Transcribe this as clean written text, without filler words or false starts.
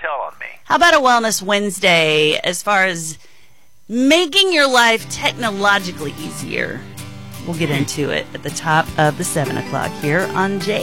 tell on me. How about a Wellness Wednesday as far as making your life technologically easier? We'll get into it at the top of the 7 o'clock here on J.